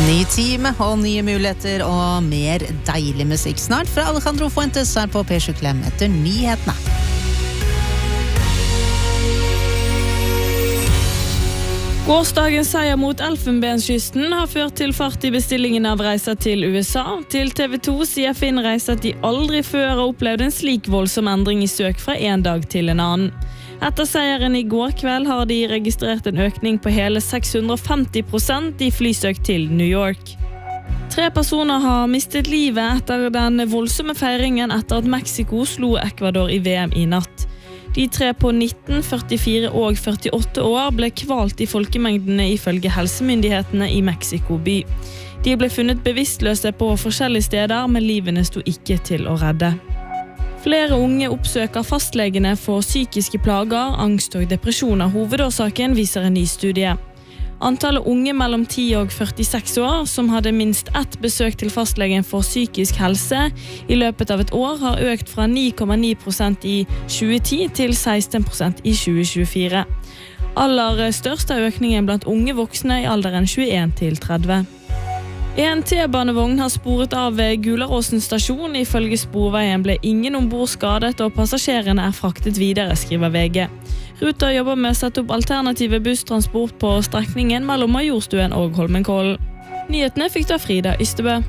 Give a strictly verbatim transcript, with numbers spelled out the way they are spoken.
Ny time og nye muligheter og mer deilig musikk snart fra Alejandro Fuentes her på P sju Klem etter nyhetene. Gårsdagens seier mot Elfenbenskysten har ført til fart i bestillingen av reiser til U S A. Til T V to sier Finn Reise at de aldri før har opplevd en slik voldsom endring i søk fra en dag til en annen. Etter seieren i går kveld har de registrert en økning på hele seks hundre og femti prosent i flysøk til New York. Tre personer har mistet livet etter den voldsomme feiringen etter at Mexico slo Ecuador i V M i natt. De tre på nitten, førtifire og førtiåtte år ble kvalt i folkemengdene ifølge helsemyndighetene i Mexico by. De ble funnet bevisstløse på forskjellige steder, men livene sto ikke til å redde. Flere unge oppsøker fastlegene for psykiske plager, angst og depresjon av hovedårsaken, viser en ny studie. Antallet unge mellom ti og førtiseks år som hadde minst ett besøk til fastlegen for psykisk helse i løpet av et år har økt fra ni komma ni prosent i tjue ti til seksten prosent i tjue tjuefire. Aller størst er økningen blant unge voksne i alderen tjueen til tretti. En T-banevogn har sporet av ved Gularåsen stasjon. Ifølge Sporveien ble ingen ombord skadet og passasjerene er fraktet videre, skriver V G. Ruta jobber med å sette opp alternative busstransport på strekningen mellom Majorstuen og Holmenkollen. Nyhetene fikk da Frida Ystebø.